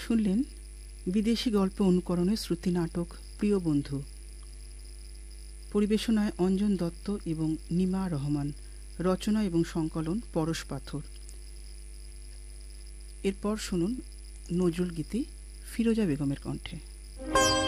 শুনলেন বিদেশি গল্প অনুকরণে শ্রুতি নাটক প্রিয় বন্ধু, পরিবেশনায় অঞ্জন দত্ত এবং নিমা রহমান, রচনা এবং সংকলন পরশ পাথর। এরপর শুনুন নজরুল গীতি ফিরোজা বেগমের কণ্ঠে।